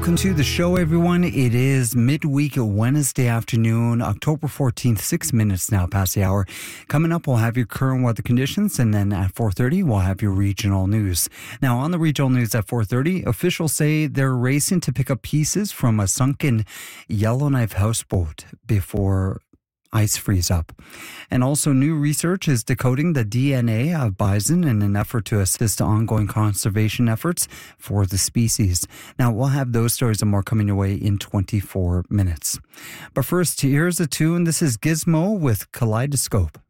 Welcome to the show, everyone. It is midweek Wednesday afternoon, October 14th, 6 minutes now past the hour. Coming up, we'll have your current weather conditions, and then at 4:30, we'll have your regional news. Now, on the regional news at 4:30, officials say they're racing to pick up pieces from a sunken Yellowknife houseboat before ice freeze up. And also, new research is decoding the DNA of bison in an effort to assist ongoing conservation efforts for the species. Now, we'll have those stories and more coming your way in 24 minutes. But first, here's a tune. This is Gizmo with Kaleidoscope.